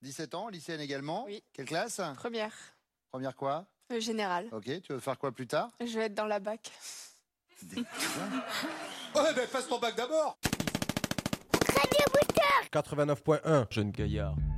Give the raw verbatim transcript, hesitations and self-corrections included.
dix-sept ans, lycéenne également. Oui. Quelle classe? Première. Première quoi? Euh, générale. Ok, tu veux faire quoi plus tard? Je vais être dans la bac. Des- Ouais, ben passe ton bac d'abord. quatre-vingt-neuf point un, jeune gaillard.